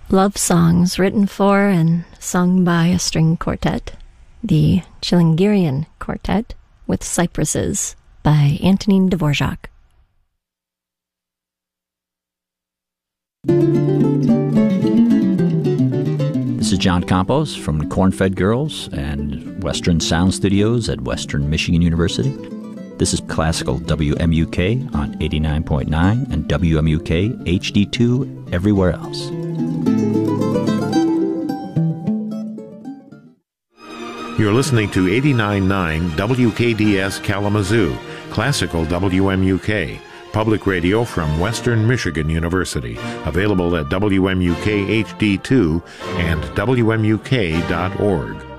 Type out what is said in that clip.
Love songs written for and sung by a string quartet, the Chilingirian Quartet with Cypresses by Antonin Dvorak. This is John Campos from the Corn-Fed Girls and Western Sound Studios at Western Michigan University. This is classical WMUK on 89.9 and WMUK HD2 everywhere else. You're listening to 89.9 WKDS Kalamazoo, classical WMUK, public radio from Western Michigan University, available at WMUK HD2 and WMUK.org.